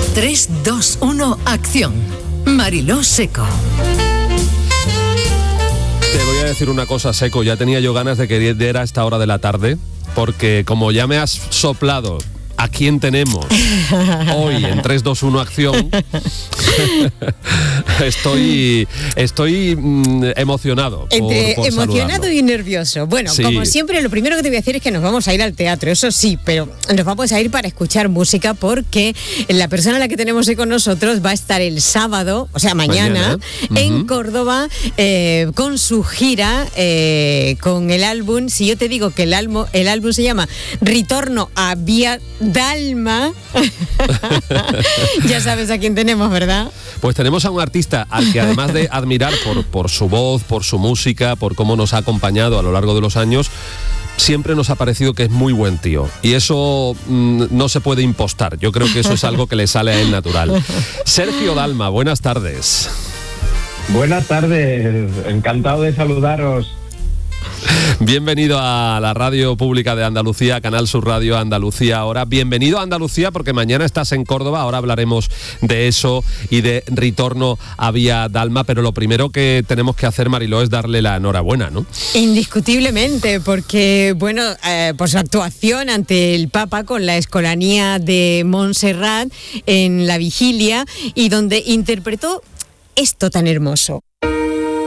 3, 2, 1, acción. Mariló Seco. Te voy a decir una cosa, Seco, ya tenía yo ganas de que diera esta hora de la tarde, porque como ya me has soplado a quién tenemos hoy en 3, 2, 1, acción, estoy emocionado. Por emocionado saludarlo. y nervioso. Bueno, Sí. Como siempre, lo primero que te voy a decir es que nos vamos a ir al teatro, eso sí, pero nos vamos a ir para escuchar música porque la persona a la que tenemos hoy con nosotros va a estar el sábado, o sea, mañana. En Córdoba, con su gira, con el álbum. Si yo te digo que el álbum se llama Ritorno a Via Dalma, ya sabes a quién tenemos, ¿verdad? Pues tenemos a un artista al que, además de admirar por su voz, por su música, por cómo nos ha acompañado a lo largo de los años, siempre nos ha parecido que es muy buen tío. Y eso no se puede impostar. Yo creo que eso es algo que le sale a él natural. Sergio Dalma, buenas tardes. Buenas tardes, encantado de saludaros. Bienvenido a la radio pública de Andalucía, Canal Sur Radio Andalucía ahora. Bienvenido a Andalucía porque mañana estás en Córdoba, ahora hablaremos de eso y de Ritorno a Via Dalma, pero lo primero que tenemos que hacer, Mariló, es darle la enhorabuena, ¿no? Indiscutiblemente, porque, bueno, por su actuación ante el Papa con la Escolanía de Montserrat en la vigilia y donde interpretó esto tan hermoso.